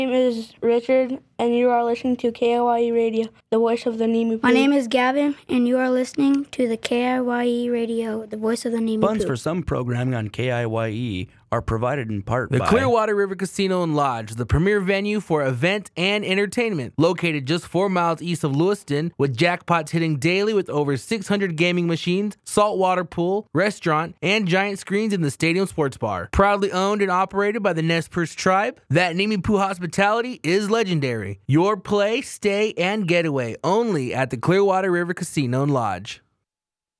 My name is Richard, and you are listening to KIYE Radio, the voice of the Nimi. My name is Gavin, and you are listening to the KIYE Radio, the voice of the Nimi. Funds for some programming on KIYE are provided in part by the Clearwater River Casino and Lodge, the premier venue for event and entertainment. Located just 4 miles east of Lewiston, with jackpots hitting daily with over 600 gaming machines, saltwater pool, restaurant, and giant screens in the stadium sports bar. Proudly owned and operated by the Nez Perce tribe, that Nimi Poo hospitality is legendary. Your play, stay, and getaway only at the Clearwater River Casino and Lodge.